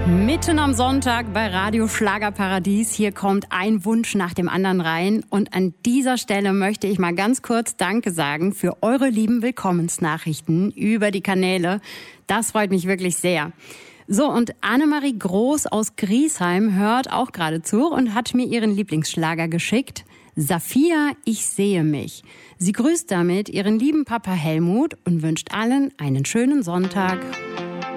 Mitten am Sonntag bei Radio Schlagerparadies. Hier kommt ein Wunsch nach dem anderen rein. Und an dieser Stelle möchte ich mal ganz kurz Danke sagen für eure lieben Willkommensnachrichten über die Kanäle. Das freut mich wirklich sehr. So, und Annemarie Groß aus Griesheim hört auch gerade zu und hat mir ihren Lieblingsschlager geschickt. Safia, ich sehe mich. Sie grüßt damit ihren lieben Papa Helmut und wünscht allen einen schönen Sonntag.